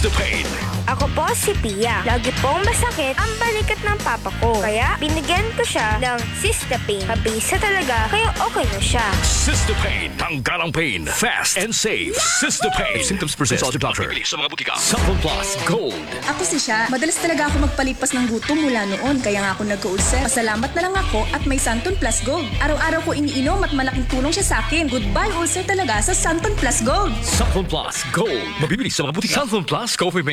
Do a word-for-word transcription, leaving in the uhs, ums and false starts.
Cystopain. Ako po si Pia. Lagi pong masakit ang balikat ng papa ko. Kaya binigyan ko siya ng Cystopain. Mabisa talaga, kaya okay na siya. Cystopain. Tanggal ang pain. Fast and safe. Cystopain. If symptoms persist, consult your doctor. Bibili sa mga butika. Supplement Plus Gold. Ako si Sha. Madalas talaga ako magpalipas ng gutom mula noon. Kaya nga ako nagka-ulcer. Pasalamat na lang ako at may Santon Plus Gold. Araw-araw ko iniinom at malaking tulong siya sa akin. Goodbye ulcer talaga sa Santon Plus Gold. Supplement Plus Gold. Mabibili sa mga butika. Supplement Plus Coffee Mate.